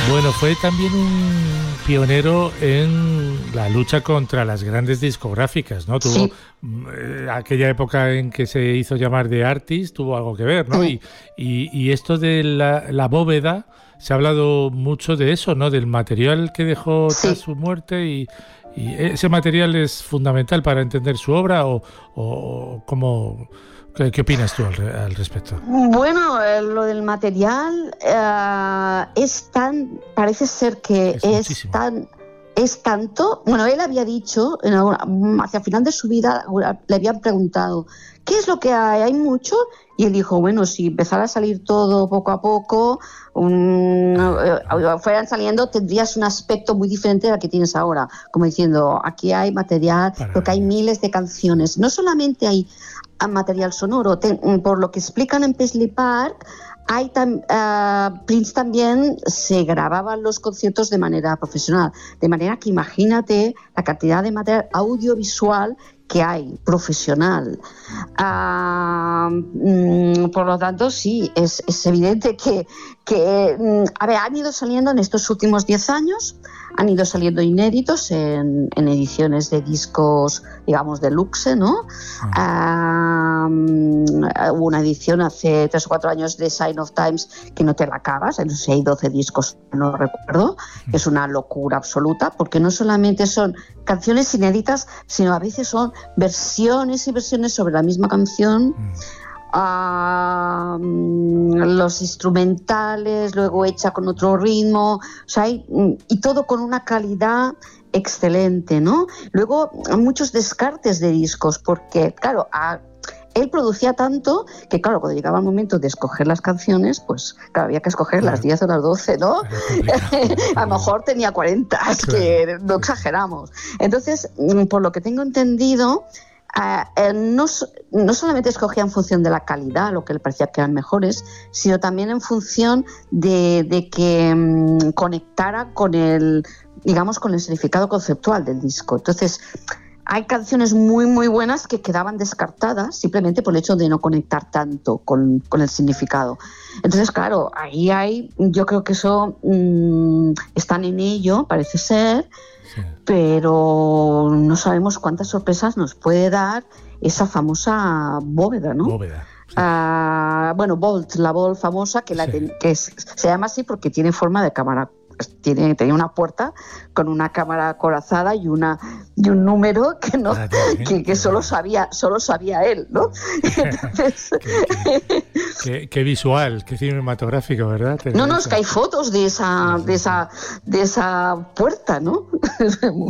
Bueno, fue también un pionero en la lucha contra las grandes discográficas, ¿no? Tuvo Sí, aquella época en que se hizo llamar The Artist, tuvo algo que ver, ¿no? Y esto de la bóveda, se ha hablado mucho de eso, ¿no? Del material que dejó tras sí. su muerte y ese material es fundamental para entender su obra o cómo, ¿qué opinas tú al respecto? Bueno, lo del material parece ser que Es muchísimo. es tanto, bueno, él había dicho, hacia el final de su vida, le habían preguntado, ¿qué es lo que hay? ¿Hay mucho? Y él dijo, bueno, si empezara a salir todo poco a poco, fueran saliendo, tendrías un aspecto muy diferente al que tienes ahora. Como diciendo, aquí hay material, porque hay Para miles de canciones. No solamente hay material sonoro, por lo que explican en Paisley Park, Prince también se grababan los conciertos de manera profesional, de manera que imagínate la cantidad de material audiovisual que hay, profesional. Por lo tanto, sí, es evidente a ver, han ido saliendo en estos últimos 10 años, han ido saliendo inéditos en ediciones de discos, digamos, deluxe, ¿no? Hubo una edición hace 3 o 4 años de Sign of Times que no te la acabas, en 6, 12 discos, no recuerdo, que es una locura absoluta, porque no solamente son canciones inéditas, sino a veces son versiones y versiones sobre la misma canción. Los instrumentales, luego hecha con otro ritmo, o sea, y todo con una calidad excelente, ¿no? Luego muchos descartes de discos, porque claro, él producía tanto que, claro, cuando llegaba el momento de escoger las canciones, pues claro, había que escoger las 10 o las 12, ¿no? era complicado, era A lo complicado. mejor tenía 40, es Claro, que no exageramos. Entonces, por lo que tengo entendido, no solamente escogía en función de la calidad, lo que le parecía que eran mejores, sino también en función de que conectara con digamos, con el significado conceptual del disco. Entonces, hay canciones muy, muy buenas que quedaban descartadas simplemente por el hecho de no conectar tanto con el significado. Entonces, claro, yo creo que eso están en ello, parece ser, sí. pero no sabemos cuántas sorpresas nos puede dar esa famosa bóveda, ¿no? Bóveda. Sí. Bueno, Bolt, la Bolt famosa, Sí. se llama así porque tiene forma de cámara. Tenía una puerta con una cámara acorazada y un número que no que solo sabía él, ¿no? Entonces, qué visual, qué cinematográfico, ¿verdad? no, es que hay fotos de esa puerta, ¿no?